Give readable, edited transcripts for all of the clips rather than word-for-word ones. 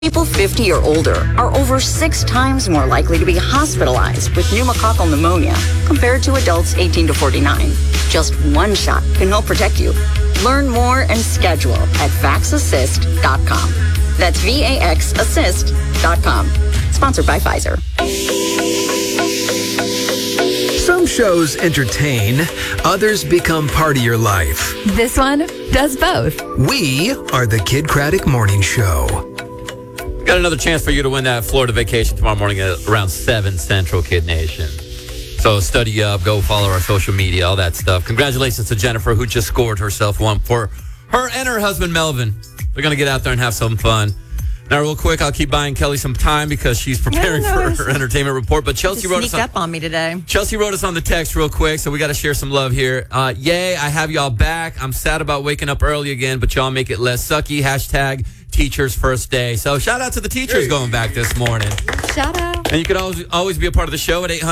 People 50 or older are over 6 times more likely to be hospitalized with pneumococcal pneumonia compared to adults 18 to 49. Just one shot can help protect you. Learn more and schedule at vaxassist.com. That's VAXassist.com. Sponsored by Pfizer. Some shows entertain, others become part of your life. This one does both. We are the Kid Craddock Morning Show. Got another chance for you to win that Florida vacation tomorrow morning at around 7 Central, Kid Nation. So study up, go follow our social media, all that stuff. Congratulations to Jennifer, who just scored herself one for her and her husband, Melvin. They're going to get out there and have some fun. Now, real quick, I'll keep buying Kelly some time because she's preparing for her entertainment report. But Chelsea wrote us up on me today. Chelsea wrote us on the text real quick, so we got to share some love here. Yay, I have y'all back. I'm sad about waking up early again, but y'all make it less sucky. Hashtag teacher's first day. So shout out to the teachers going back this morning. Shout out. And you can always be a part of the show at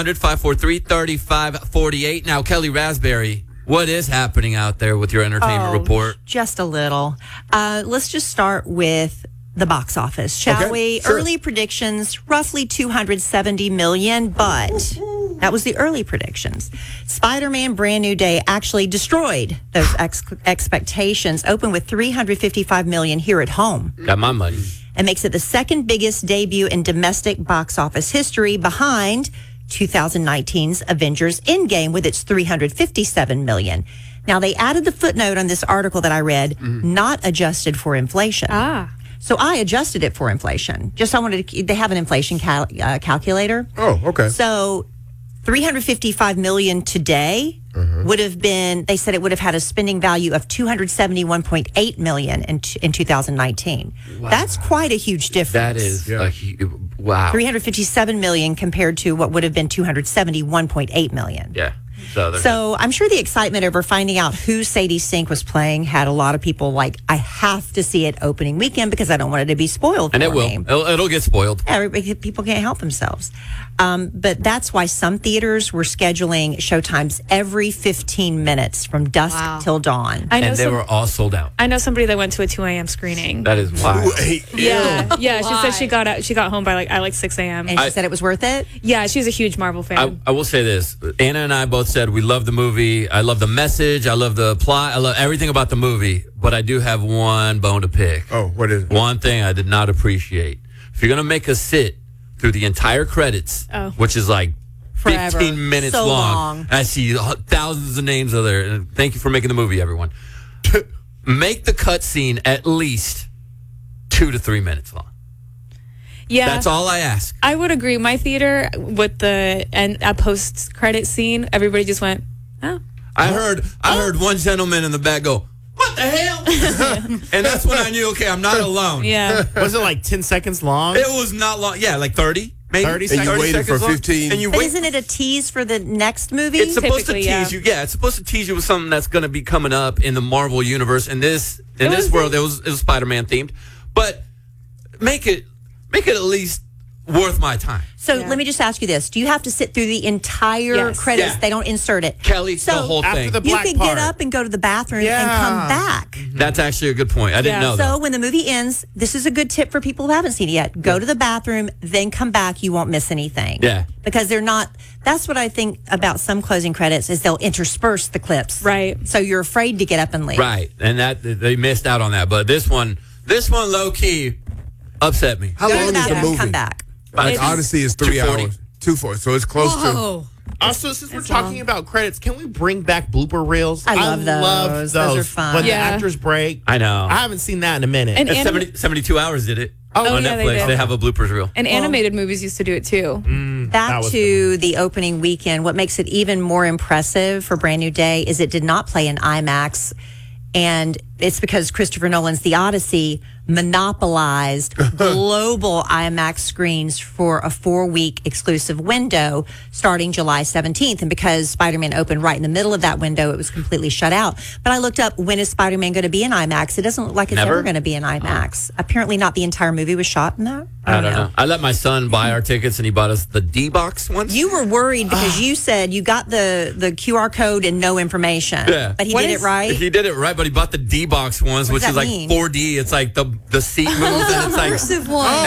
800-543-3548. Now, Kelly Raspberry, what is happening out there with your entertainment report? Just a little. Let's just start with the box office, shall we? Sure. Early predictions, roughly 270 million, but that was the early predictions. Spider-Man Brand New Day actually destroyed those expectations, opened with 355 million here at home. Got my money. And makes it the second biggest debut in domestic box office history behind 2019's Avengers Endgame with its 357 million. Now, they added the footnote on this article that I read, not adjusted for inflation. So I adjusted it for inflation. Just I wanted to, they have an inflation calculator. Oh, okay. So 355 million today would have been, they said it would have had a spending value of 271.8 million in 2019. Wow. That's quite a huge difference. That is wow. 357 million compared to what would have been 271.8 million. Yeah. So I'm sure the excitement over finding out who Sadie Sink was playing had a lot of people like, I have to see it opening weekend because I don't want it to be spoiled and for it will. me. It'll get spoiled. People can't help themselves. But that's why some theaters were scheduling showtimes every 15 minutes from dusk till dawn. And they were all sold out. I know somebody that went to a 2 a.m. screening. That is wild. Yeah. She said she got home by like 6 a.m. And she said it was worth it? Yeah, she's a huge Marvel fan. I will say this. Anna and I both said we love the movie. I love the message. I love the plot. I love everything about the movie. But I do have one bone to pick. Oh, what is it? One thing I did not appreciate. If you're going to make us sit through the entire credits, which is like Forever. 15 minutes So long. I see thousands of names of there. And thank you for making the movie, everyone. Make the cutscene at least 2 to 3 minutes long. Yeah, that's all I ask. I would agree. My theater with the post credit scene, everybody just went, oh. I heard one gentleman in the back go, what the hell? And that's when I knew, okay, I'm not alone. Yeah. Was it like 10 seconds long? It was not long. Yeah, like 30. Maybe 30 seconds. And you waited for 15. And you But isn't it a tease for the next movie? It's supposed to Typically, tease you. Yeah, it's supposed to tease you with something that's going to be coming up in the Marvel universe. In this world, it was Spider-Man themed. But make it at least worth my time. So let me just ask you this. Do you have to sit through the entire credits? Yeah. They don't insert it. Kelly, the whole thing. After the You black could part. get up and go to the bathroom and come back. That's actually a good point. I didn't know that. So when the movie ends, this is a good tip for people who haven't seen it yet. Go to the bathroom, then come back. You won't miss anything. Yeah. Because they're not, that's what I think about some closing credits is they'll intersperse the clips. Right. So you're afraid to get up and leave. Right. And that they missed out on that. But this one low key upset me. How Go to long the is the bathroom, movie? come back. Like Odyssey is 3 240. hours. 240. So it's close to. Also, since we're talking about credits, can we bring back blooper reels? I love those. Those are fun. When Yeah. the actors break. I know. I haven't seen that in a minute. And And 72 Hours did it. Oh, on yeah, Netflix. they did. Have a bloopers reel. And animated movies used to do it too. Back That was to the opening weekend, what makes it even more impressive for Brand New Day is it did not play in IMAX. And it's because Christopher Nolan's The Odyssey monopolized global IMAX screens for a 4-week exclusive window starting July 17th. And because Spider-Man opened right in the middle of that window, it was completely shut out. But I looked up, when is Spider-Man going to be in IMAX? It doesn't look like it's Never? ever going to be in IMAX. Apparently not the entire movie was shot in that. I don't know. I let my son buy our tickets, and he bought us the D-Box ones. You were worried because you said you got the QR code and no information. Yeah. But he did it right. He did it right, but he bought the D box ones, What which does is that like mean? 4D. It's like the seat moves and it's like Immersive one.